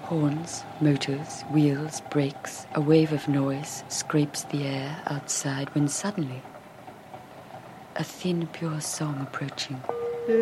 Horns, motors, wheels, brakes, a wave of noise scrapes the air outside when suddenly a thin, pure song approaching